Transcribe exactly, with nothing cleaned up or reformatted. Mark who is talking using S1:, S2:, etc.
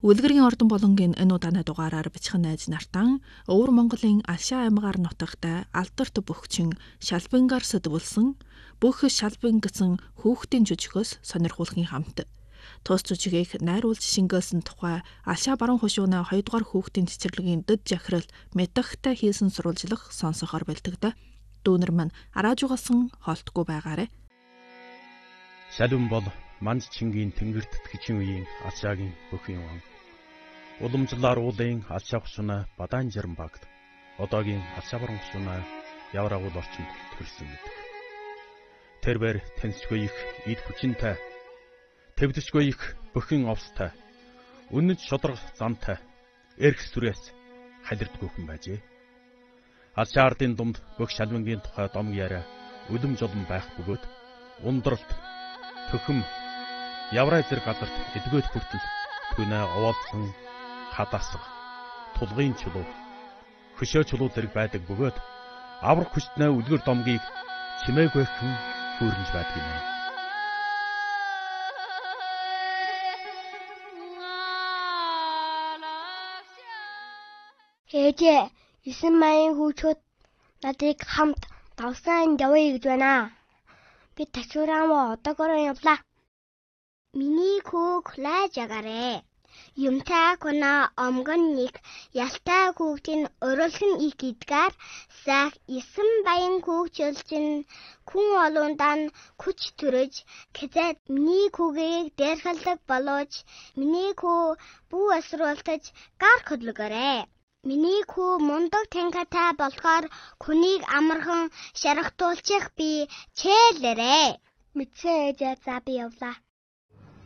S1: Үлгэрийн ордон болонгийн энэ удааны дугаараар бичхэн найз нартан Өвөр Монголын Алшаа аймгаар нутагтай алдарт бөхчин Шалбингаар сэдвүүлсэн бүх шалбингсэн хүүхдийн жүжигөөс сонирхуулгын хамт тус жүжигийг найруулж шингээсэн тухай Алшаа баруун хушууны хоёрдугаар хүүхдийн цэцэрлэгийн дэд жахирал мэдахтай хийсэн сурвалжлах сонсохоор бэлтгэдэг. Дүүнер мань арааж угаасан холтгүй байгаарэ.
S2: Шалбин бол Манж Чингийн тэнгэрт тэтгэжин үеийн Алшаагийн бүхэн юм. Уламжлалаар уулын Алшаа хушууна Бадаан жаран багт одоогийн Алшаа баруун хушууна Яврагуул орчинд төрсэн гэдэг. Тэрбэр тэнцгүй их эд хүчинтэй, твдэшгүй их бүхэн овстой, үнэт шодрог зантай, эрх сүрээс халирдгүй хүн байжээ. Алшаа ардын дунд бүх шалбингийн тухай дом яриа үлэм жолон байх бөгөөд ундралт төхөм Явраа зэрэг газарт эдгөөд хүртэл түүнээ овоолсон хадасга тулгын чулуу хөшөө чулуу зэрэг байдаг бөгөөд аврах хүчтнээ үлгэр домгийг чимээгүйхэн хүүрнж байдаг юм.
S3: Ээжээ, эсэн маягийн хүүчүүд надыг хамт давсан явъя гэж байна. Би тачуураа одоогоор явлаа. Миний хүүг лайж агарэ. Юмтай кона омгон нэг ялтай хүүхдийн өрөлгөн их идгаар сах эсэн баян хүүгчилчин хүн олондан күч төрөж гэзэд миний хүүгийг дээрхэлдэг болооч миний хүү бүү асруултаж гар хөдлөгөрөө. Миний хүү мундаг тангатай болохоор хүнийг амархан шархтуулчих би чээлэрээ. Мэдсэн ээжээ за би явлаа.